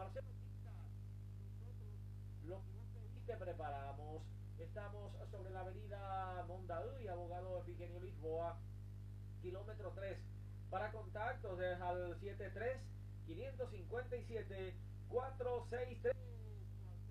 José Bautista, nosotros lo que vos pediste preparamos. Estamos sobre la avenida Mondaú y abogado Efigenio Lisboa, kilómetro 3. Para contactos es al 73 557 463.